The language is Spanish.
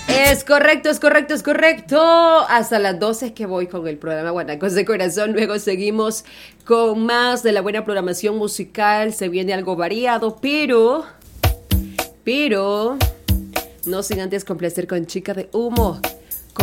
Es correcto, es correcto, es correcto. Hasta las 12 es que voy con el programa Guanacos de Corazón. Luego seguimos con más de la buena programación musical. Se viene algo variado, pero, no sin antes complacer con Chica de Humo.